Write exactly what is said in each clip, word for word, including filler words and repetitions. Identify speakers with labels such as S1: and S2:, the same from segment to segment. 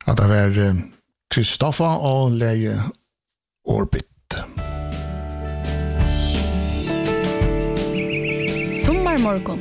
S1: At det var Kristoffa og Leie Orbit.
S2: Sommarmorgon.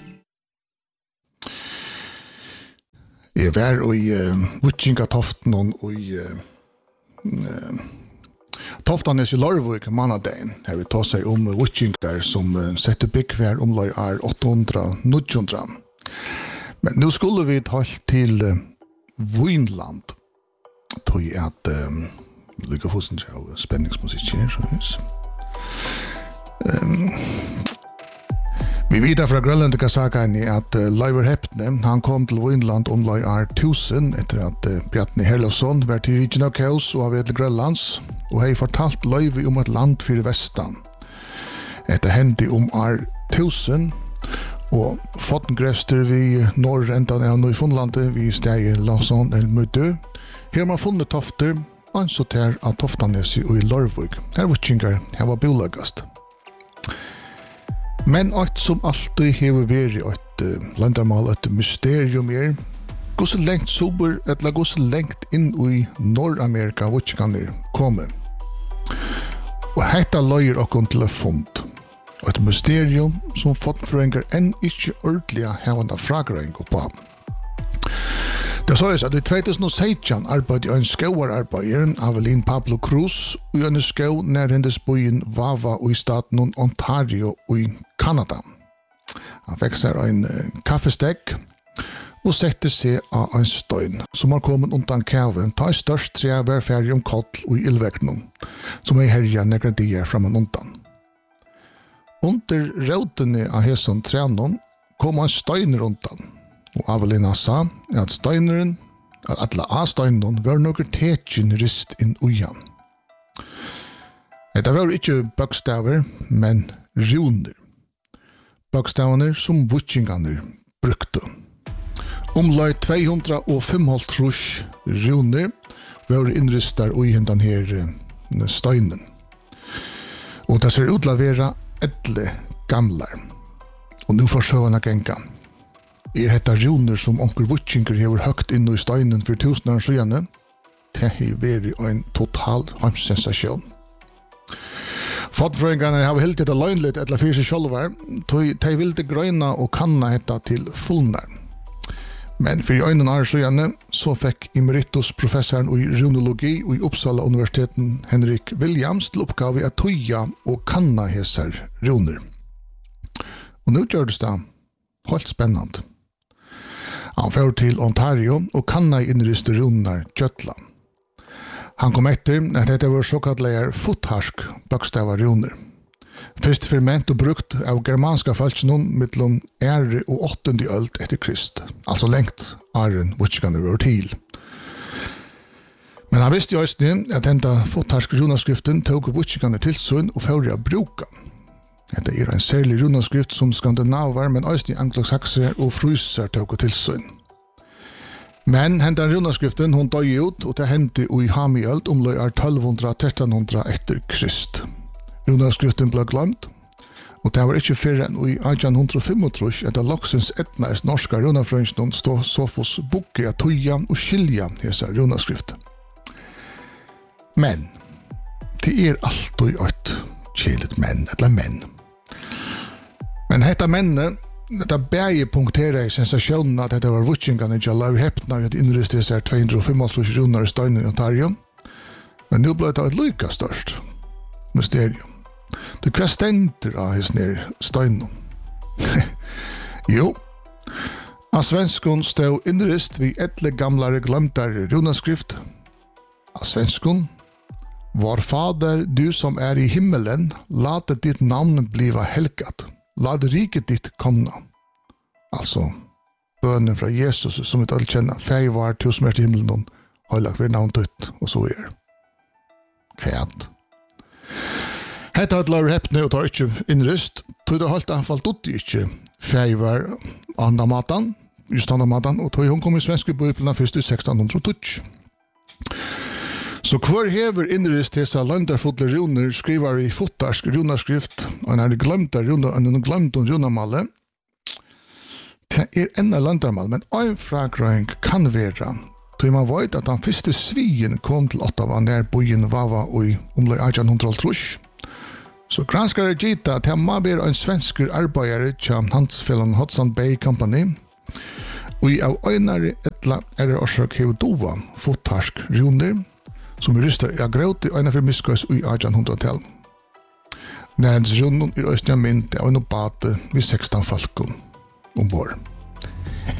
S1: Jeg var i uh, Vutjingatoften og i uh, uh, Toftanes i Larvik manadagen. Her vi tar seg om Vutjingar som uh, setter byggvær omlag er åtte hundre nio hundre. Men nu skulle vi ta til uh, Vinland. Tog jeg at um, lykke fosen til av spenningsmusikk her. Um, Vi vet fra grønlandiska sagan at uh, Leivur Hepne, han kom til Vinland om lai er tusen etter at uh, Bjarni Herlofsson var til Riken av Kaus og av til Grønlands og hei fortalt Leivi om et land fyrir vestan. Etter hendi om er tusen og fottengrefster vi norrendan av Nordfondlandet vi steg Lansson eller Mødø. Her har man funnet tofter, ansåter av Toftanesi og i Larvik. Her var tjingar, her var bolagast. Men alt som alltid hever vært et uh, landarmal, et mysterium er, gå så lengt sober, eller gå så lengt inn i Nordamerika, hvor ikke kan det komme. Og hetta løyer okkur til et fund. Et mysterium som fotfrøyngar enn ikke ordentlig hevanda fragreng på. Det så er at i tjugo sexton arbeidde en skauararbeider, Avelin Pablo Cruz, og en skau nær hendes byen Vava og i staten Ontario og i Kanada. Han fikk seg en uh, kaffestek og sette seg av en støyn som har kommet undan kæven, ta i størst tre værferdig om koll og i ildvekten, som er herja negradier framan undan. Under rautene av hesson trænon kom en støyner undan, og Avelina sa at støyneren, at alle av støyneren var noe tekin rist inn ujan. Det var ikke bøkstaver, men runer. Bøkstavene som vutjinganer brukte. Omlag to hundre fem runer var innristar ui hendan her støynen. Og det ser ut til å være edle gamlar. Og nu får sjøvana genga. Er hetta runer som onkel Vutjingar hever høgt inn i steinen for tusen år siden, det har vært en total sensasjon. Fotfrøyngarna har helt etter løgnligt etter fyrir seg sjølver, de ville grøyna og kanna hetta til fullnar. Men for i øynen år siden så fikk emeritus professoren i runologi og i Uppsala universiteten Henrik Williams til oppgave at tøya og kanna hesar runer. Og nå gjør det da helt spennende. Han får til Ontario og kanna innriste runar Kjötla. Han kom etter at dette var såkallega fotharsk bøkstava runer. Først ferment og brukt av germanska falsknum mittlom ære og åttendi øld etter Krist. Altså lengt æren vutskane var til. Men han visste jo også at denne fotharsk runaskriften tog vutskane til sønn og fyrir å bruka. Dette er en særlig runaskrift som skandinavar, men også i anglosaxer og frysar tog til sønn. Men hendan runaskriften hon døg ut, og det hendte i Hamiøld omløy er tolv hundre til tretten hundre etter Krist. Runaskriften ble glemt, og det var ikke fyrre enn i atten femogtrýss etter loksens etnaes norska runafrøynsnum stå Sofos bukke at tøya og skilja hesa runaskrift. Men, det er alltid et kjelet menn, eller menn. Men hetta mennene, dette bæge punkterer i sensasjonen at dette var vutjingene til Leivur Hepne at innriste seg to hundre fem runar i steinen i Ontario. Men nå ble det et lykka størst mysterium. Det hva stender av hans nere steinen? Jo, av svenskon stod innrist vi etle gamlare glemtare runaskrift. Av svenskon, Vår fader, du som er i himmelen, late ditt navn bliva helgat. Lad riket ditt komna. Altså, bønnen fra Jesus som vi alle kjenner. Fej var til som er til himmelen, har lagt ved navn ditt, og så er. Kvært. Hetta at Leivur Hepne og tar ikke innrist, tog det holdt anfall dutt ikke. Fej var andre matan, just andre matan, og tog hun kom i svenske bøyplene først i seksten hundre tjueto. Så hver hever innrist hesa landarfotle runer skriver i fotarsk runarskrift, og han er glemt av runar, han er glemt om runarmalet. Det er enn landarmal, men en fragrøyng kan være Tog man vet at den første svien kom til Ottawa nær byen Vava i omlag arton hundre. Så granskare gita at hemma ber en svensker arbeidare til Handsfällan Hudson Bay Company, og i av øynare etla er det årsak hevdova fottarsk runder, som ryster i agrøt i øyne for miskøys i arton hundre-tallet. Nærens runden er øyne mynd av en bate vid sexton falkon ombord.